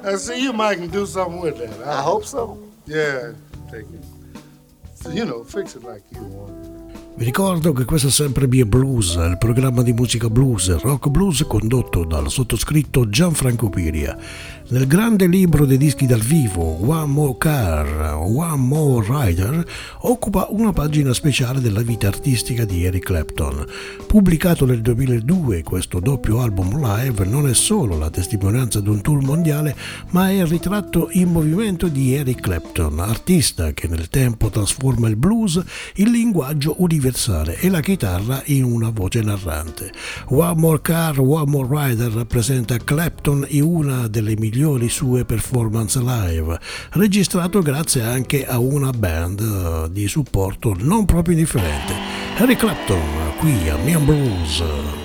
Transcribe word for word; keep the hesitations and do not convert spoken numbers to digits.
I see you might can do something with that. I, I hope so. Yeah, take it. So, you know, fix it like you want. Vi ricordo che questo è sempre Be Blues, il programma di musica blues e rock blues condotto dal sottoscritto Gianfranco Piria. Nel grande libro dei dischi dal vivo One More Car, One More Rider occupa una pagina speciale della vita artistica di Eric Clapton. Pubblicato nel duemiladue, questo doppio album live non è solo la testimonianza di un tour mondiale, ma è il ritratto in movimento di Eric Clapton, artista che nel tempo trasforma il blues in linguaggio universale e la chitarra in una voce narrante. One More Car, One More Rider rappresenta Clapton in una delle migliori sue performance live, registrato grazie anche a una band di supporto non proprio indifferente. Eric Clapton qui a Mian Blues.